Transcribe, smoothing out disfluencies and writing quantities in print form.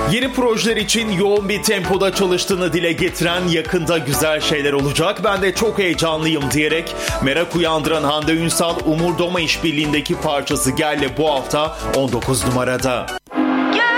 Yeni projeler için yoğun bir tempoda çalıştığını dile getiren yakında güzel şeyler olacak, ben de çok heyecanlıyım diyerek merak uyandıran Hande Ünsal, Umur Doma işbirliğindeki parçası Gel'le bu hafta 19 numarada.